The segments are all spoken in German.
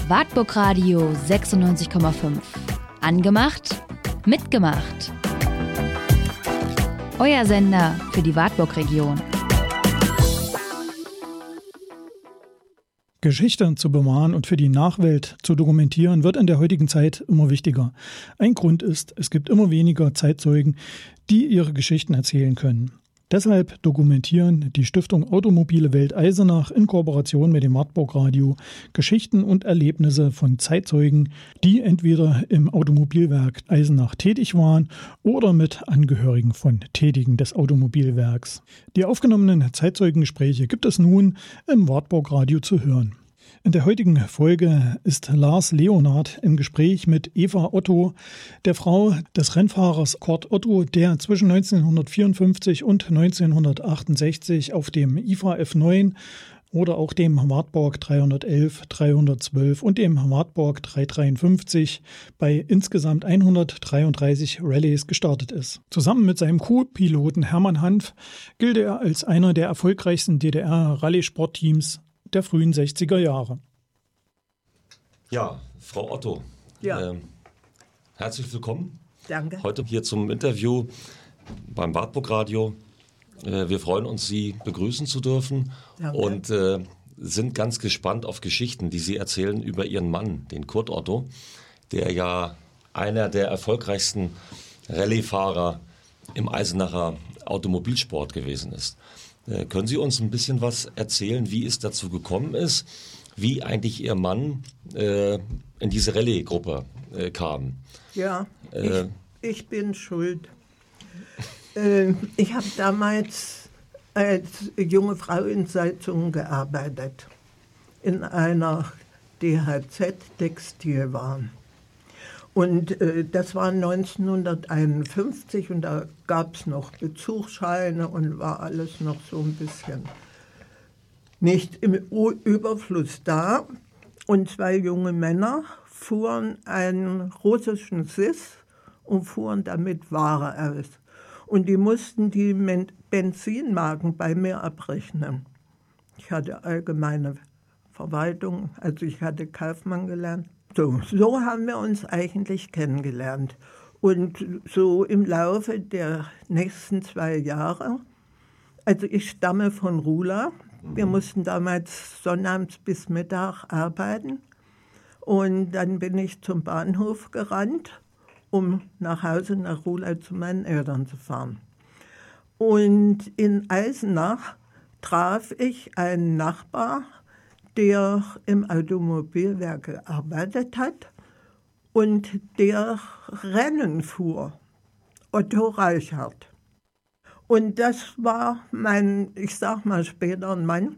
Wartburg Radio 96,5. Angemacht, mitgemacht. Euer Sender für die Wartburg-Region. Geschichte zu bewahren und für die Nachwelt zu dokumentieren, wird in der heutigen Zeit immer wichtiger. Ein Grund ist, es gibt immer weniger Zeitzeugen, die ihre Geschichten erzählen können. Deshalb dokumentieren die Stiftung Automobile Welt Eisenach in Kooperation mit dem Wartburg Radio Geschichten und Erlebnisse von Zeitzeugen, die entweder im Automobilwerk Eisenach tätig waren oder mit Angehörigen von Tätigen des Automobilwerks. Die aufgenommenen Zeitzeugengespräche gibt es nun im Wartburg Radio zu hören. In der heutigen Folge ist Lars Leonhard im Gespräch mit Eva Otto, der Frau des Rennfahrers Kurt Otto, der zwischen 1954 und 1968 auf dem IFA F9 oder auch dem Wartburg 311, 312 und dem Wartburg 353 bei insgesamt 133 Rallyes gestartet ist. Zusammen mit seinem Co-Piloten Hermann Hanf gilt er als einer der erfolgreichsten DDR-Rallye-Sportteams der frühen 60er Jahre. Ja, Frau Otto, ja. Herzlich willkommen. Danke. Heute hier zum Interview beim Wartburg Radio. Wir freuen uns, Sie begrüßen zu dürfen. Danke. Und sind ganz gespannt auf Geschichten, die Sie erzählen über Ihren Mann, den Kurt Otto, der ja einer der erfolgreichsten Rallyefahrer im Eisenacher Automobilsport gewesen ist. Können Sie uns ein bisschen was erzählen, wie es dazu gekommen ist, wie eigentlich Ihr Mann in diese Rallye-Gruppe kam? Ja, ich bin schuld. Ich habe damals als junge Frau in Salzungen gearbeitet, in einer DHZ-Textilwaren. Und das war 1951 und da gab es noch Bezugsscheine und war alles noch so ein bisschen nicht im Überfluss da. Und zwei junge Männer fuhren einen russischen SIS und fuhren damit Ware aus. Und die mussten die Benzinmarken bei mir abrechnen. Ich hatte allgemeine Verwaltung, also ich hatte Kaufmann gelernt. So haben wir uns eigentlich kennengelernt. Und so im Laufe der nächsten 2 Jahre, also ich stamme von Rula, wir mussten damals sonnabends bis Mittag arbeiten. Und dann bin ich zum Bahnhof gerannt, um nach Hause nach Rula zu meinen Eltern zu fahren. Und in Eisenach traf ich einen Nachbar, der im Automobilwerk gearbeitet hat und der Rennen fuhr, Otto Reichert. Und das war mein, ich sag mal später Mann,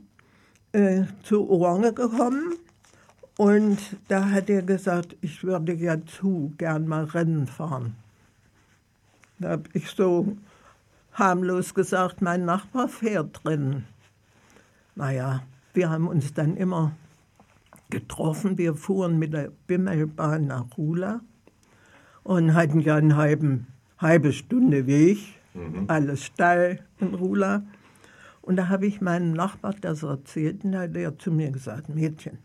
zu Orange gekommen. Und da hat er gesagt, ich würde ja gern mal Rennen fahren. Da habe ich so harmlos gesagt, mein Nachbar fährt Rennen. Naja, wir haben uns dann immer getroffen. Wir fuhren mit der Bimmelbahn nach Rula und hatten ja eine halbe Stunde Weg, alles steil in Rula. Und da habe ich meinem Nachbar das erzählt und da hat er zu mir gesagt, Mädchen,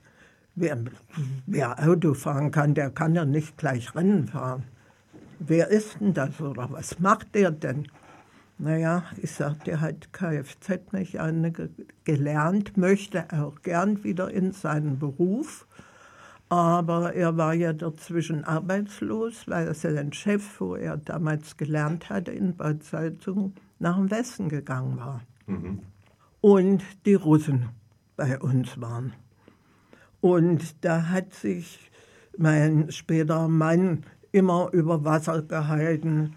wer Auto fahren kann, der kann ja nicht gleich Rennen fahren. Wer ist denn das oder was macht der denn? Naja, ich sagte, der hat Kfz-Mechaniker gelernt, möchte auch gern wieder in seinen Beruf. Aber er war ja dazwischen arbeitslos, weil sein Chef, wo er damals gelernt hatte, in Bad Salzungen, nach dem Westen gegangen war. Mhm. Und die Russen bei uns waren. Und da hat sich mein späterer Mann immer über Wasser gehalten,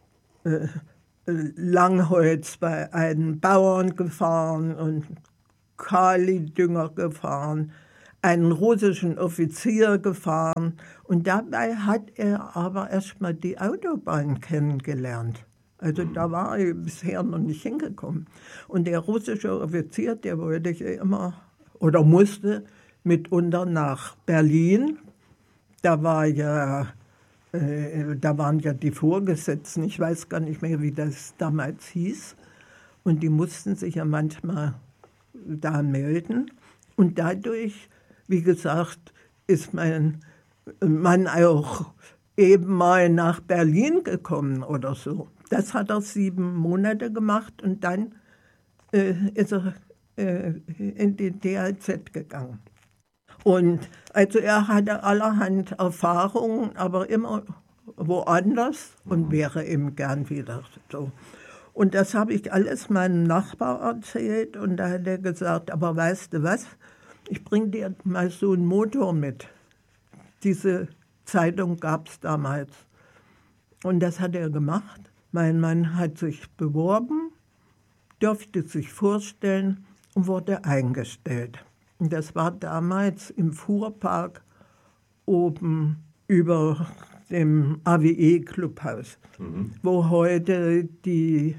Langholz bei einem Bauern gefahren und Kali-Dünger gefahren, einen russischen Offizier gefahren. Und dabei hat er aber erstmal die Autobahn kennengelernt. Also da war er bisher noch nicht hingekommen. Und der russische Offizier, der wollte ich immer oder musste mitunter nach Berlin. Da waren ja die Vorgesetzten, ich weiß gar nicht mehr, wie das damals hieß. Und die mussten sich ja manchmal da melden. Und dadurch, wie gesagt, ist mein Mann auch eben mal nach Berlin gekommen oder so. Das hat er 7 Monate gemacht und dann ist er in die DHZ gegangen. Und also er hatte allerhand Erfahrungen, aber immer woanders und wäre eben gern wieder so. Und das habe ich alles meinem Nachbar erzählt und da hat er gesagt, aber weißt du was, ich bringe dir mal so einen Motor mit. Diese Zeitung gab es damals. Und das hat er gemacht. Mein Mann hat sich beworben, durfte sich vorstellen und wurde eingestellt. Und das war damals im Fuhrpark oben über dem AWE-Clubhaus, wo heute die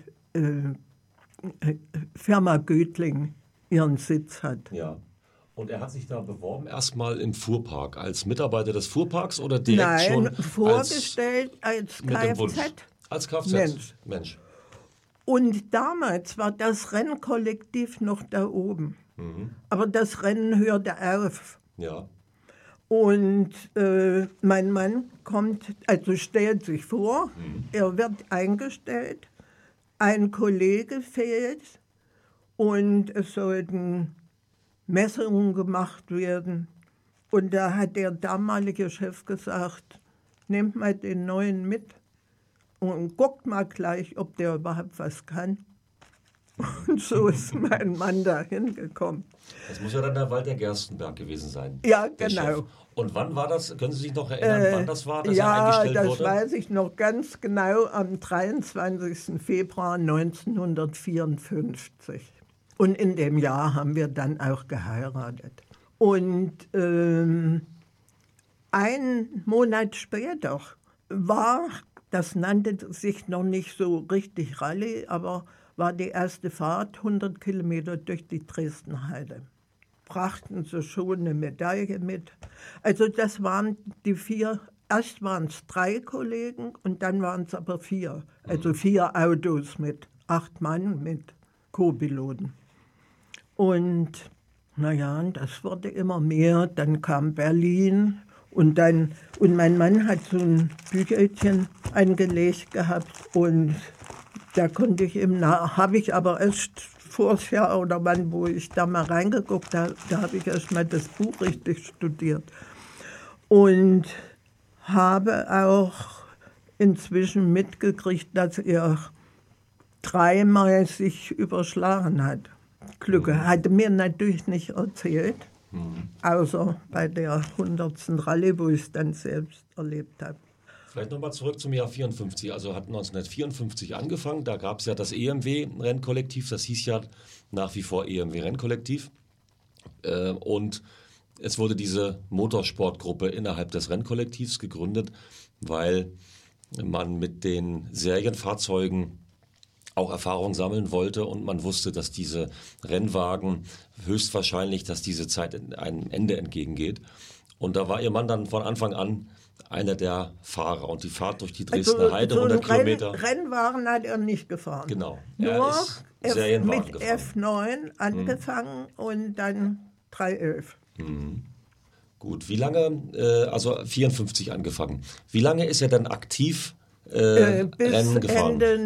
Firma Götling ihren Sitz hat. Ja. Und er hat sich da beworben, erstmal im Fuhrpark, als Mitarbeiter des Fuhrparks oder direkt Nein, schon vorgestellt als Kfz. Als Kfz? Mensch. Und damals war das Rennkollektiv noch da oben. Aber das Rennen hörte auf. Ja. Und mein Mann stellt sich vor, er wird eingestellt, ein Kollege fehlt und es sollten Messungen gemacht werden. Und da hat der damalige Chef gesagt, nehmt mal den Neuen mit und guckt mal gleich, ob der überhaupt was kann. Und so ist mein Mann da hingekommen. Das muss ja dann der Walter Gerstenberg gewesen sein. Ja, genau. Chef. Und wann war das? Können Sie sich noch erinnern, wann das war, dass er ja, eingestellt wurde? Ja, das weiß ich noch ganz genau, am 23. Februar 1954. Und in dem Jahr haben wir dann auch geheiratet. Und einen Monat später das nannte sich noch nicht so richtig Rallye, aber war die erste Fahrt 100 Kilometer durch die Dresdenheide. Brachten sie schon eine Medaille mit. Also das waren die 4, erst waren es 3 Kollegen und dann waren es aber 4. Also 4 Autos mit 8 Mann mit Co-Piloten. Und naja, das wurde immer mehr. Dann kam Berlin und mein Mann hat so ein Büchelchen eingelegt gehabt und da konnte ich habe ich aber erst vorher oder wann, wo ich da mal reingeguckt habe, da habe ich erst mal das Buch richtig studiert. Und habe auch inzwischen mitgekriegt, dass er 3-mal sich überschlagen hat. Glück hatte mir natürlich nicht erzählt, außer bei der 100. Rallye, wo ich es dann selbst erlebt habe. Vielleicht nochmal zurück zum Jahr 54. Also hat 1954 angefangen. Da gab es ja das EMW-Rennkollektiv. Das hieß ja nach wie vor EMW-Rennkollektiv. Und es wurde diese Motorsportgruppe innerhalb des Rennkollektivs gegründet, weil man mit den Serienfahrzeugen auch Erfahrung sammeln wollte und man wusste, dass diese Rennwagen höchstwahrscheinlich, dass diese Zeit einem Ende entgegengeht. Und da war ihr Mann dann von Anfang an einer der Fahrer und die Fahrt durch die Dresdner Heide, so 100 Kilometer. Rennwagen hat er nicht gefahren. Genau. Nur Serienwagen mit gefahren. F9 angefangen und dann 311. Gut, wie lange, also 54 angefangen. Wie lange ist er dann aktiv Bis Rennen gefahren? Ende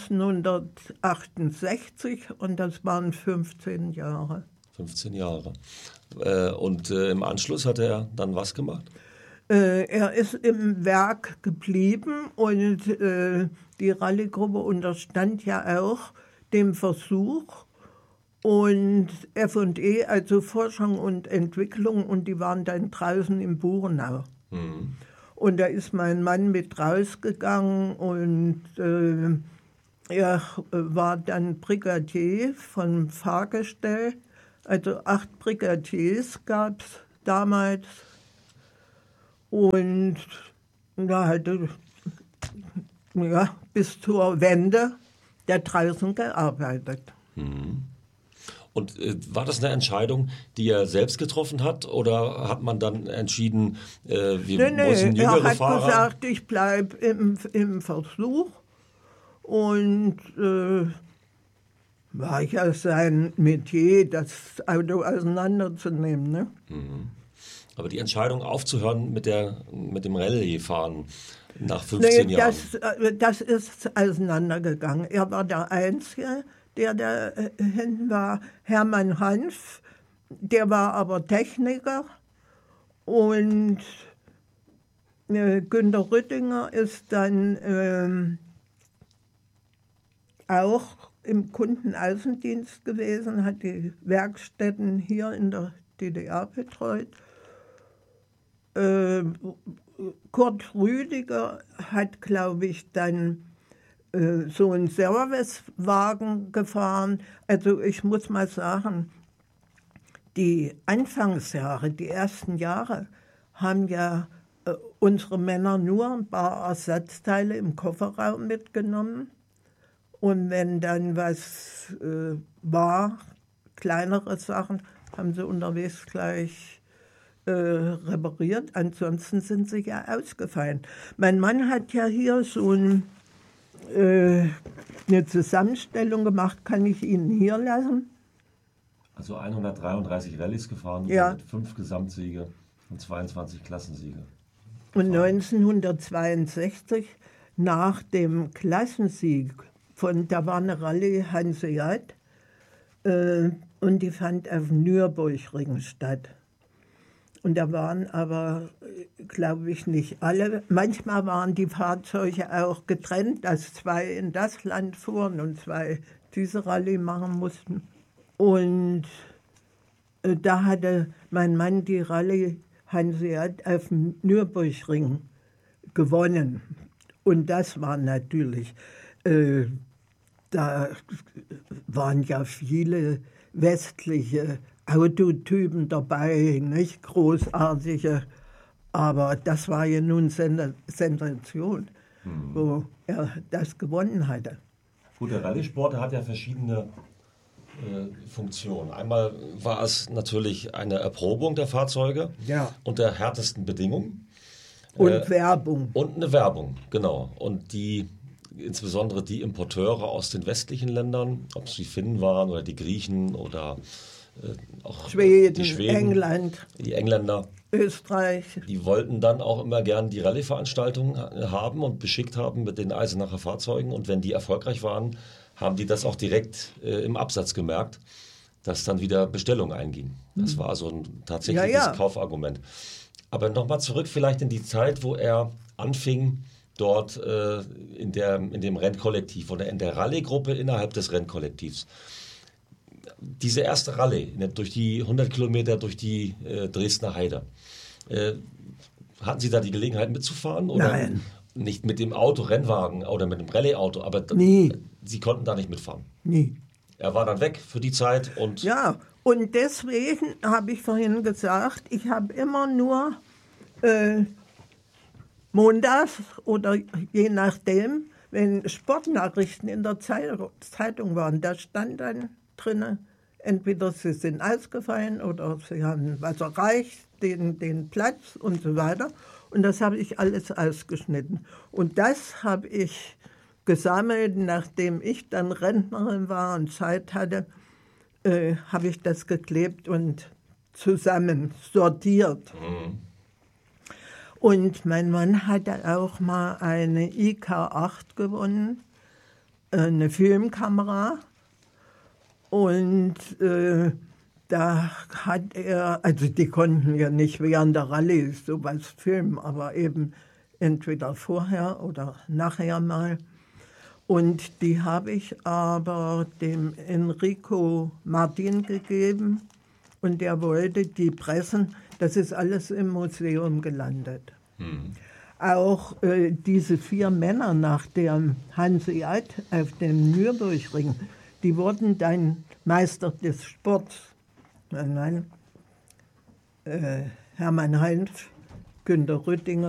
1968 und das waren 15 Jahre. 15 Jahre. Und im Anschluss hat er dann was gemacht? Er ist im Werk geblieben und die Rallyegruppe unterstand ja auch dem Versuch und F&E, also Forschung und Entwicklung, und die waren dann draußen im Burenau. Und da ist mein Mann mit rausgegangen und er war dann Brigadier vom Fahrgestell. Also 8 Brigadiers gab es damals. Und da hatte bis zur Wende da draußen gearbeitet. Und war das eine Entscheidung, die er selbst getroffen hat, oder hat man dann entschieden, wir müssen jüngere er hat Fahrer? gesagt, ich bleibe im Versuch und war ja sein Metier, das Auto auseinanderzunehmen. Ne? Aber die Entscheidung aufzuhören mit dem Rallye-Fahren nach 15 Jahren. Das ist auseinandergegangen. Er war der Einzige, der da hinten war. Hermann Hanf, der war aber Techniker. Und Günter Rüttinger ist dann auch im Kundenaußendienst gewesen, hat die Werkstätten hier in der DDR betreut. Kurt Rüdiger hat, glaube ich, dann so einen Servicewagen gefahren. Also ich muss mal sagen, die Anfangsjahre, die ersten Jahre, haben ja unsere Männer nur ein paar Ersatzteile im Kofferraum mitgenommen. Und wenn dann was war, kleinere Sachen, haben sie unterwegs gleich repariert. Ansonsten sind sie ja ausgefallen. Mein Mann hat ja hier so eine Zusammenstellung gemacht, kann ich Ihnen hier lassen. Also 133 Rallyes gefahren, ja. Mit 5 Gesamtsiege und 22 Klassensiege. Und 1962, nach dem Klassensieg, da war eine Rallye Hanseat und die fand auf dem Nürburgring statt. Und da waren aber, glaube ich, nicht alle. Manchmal waren die Fahrzeuge auch getrennt, dass 2 in das Land fuhren und 2 diese Rallye machen mussten. Und da hatte mein Mann die Rallye Hanseat auf dem Nürburgring gewonnen. Und das war natürlich, da waren ja viele westliche Autotypen dabei, nicht großartige, aber das war ja nun Sensation, wo er das gewonnen hatte. Gut, der Rallye-Sport hat ja verschiedene Funktionen. Einmal war es natürlich eine Erprobung der Fahrzeuge unter härtesten Bedingungen. Und Werbung. Und eine Werbung, genau. Und insbesondere die Importeure aus den westlichen Ländern, ob es die Finnen waren oder die Griechen oder auch Schweden, die Schweden, England, die Engländer, Österreich. Die wollten dann auch immer gern die Rallye-Veranstaltungen haben und beschickt haben mit den Eisenacher Fahrzeugen. Und wenn die erfolgreich waren, haben die das auch direkt im Absatz gemerkt, dass dann wieder Bestellungen eingingen. Das war so ein tatsächliches Kaufargument. Aber nochmal zurück vielleicht in die Zeit, wo er anfing, dort in dem Rennkollektiv oder in der Rallye-Gruppe innerhalb des Rennkollektivs. Diese erste Rallye durch die 100 Kilometer durch die Dresdner Heide. Hatten Sie da die Gelegenheit mitzufahren? Oder Nein. Nicht mit dem Auto, Rennwagen oder mit dem Rallye-Auto, aber Nie. Sie konnten da nicht mitfahren? Nie. Er war dann weg für die Zeit und... Ja, und deswegen habe ich vorhin gesagt, ich habe immer nur montags oder je nachdem, wenn Sportnachrichten in der Zeitung waren, da stand dann drinnen, entweder sie sind ausgefallen oder sie haben was erreicht, den Platz und so weiter. Und das habe ich alles ausgeschnitten. Und das habe ich gesammelt, nachdem ich dann Rentnerin war und Zeit hatte, habe ich das geklebt und zusammen sortiert. Mhm. Und mein Mann hatte auch mal eine IK8 gewonnen, eine Filmkamera. Und da hat er, also die konnten ja nicht während der Rallye sowas filmen, aber eben entweder vorher oder nachher mal. Und die habe ich aber dem Enrico Martin gegeben und der wollte die pressen. Das ist alles im Museum gelandet. Hm. Auch diese 4 Männer nach dem Hanseat auf dem Nürburgring, die wurden dann Meister des Sports. Hermann Hanf, Günter Rüttinger